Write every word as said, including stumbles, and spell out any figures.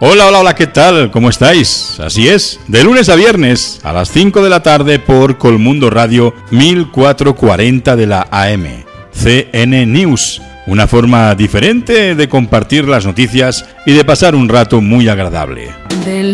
Hola, hola, hola, ¿qué tal? ¿Cómo estáis? Así es, de lunes a viernes a las cinco de la tarde por Colmundo Radio mil cuatrocientos cuarenta de la A M. C N News, una forma diferente de compartir las noticias y de pasar un rato muy agradable. Del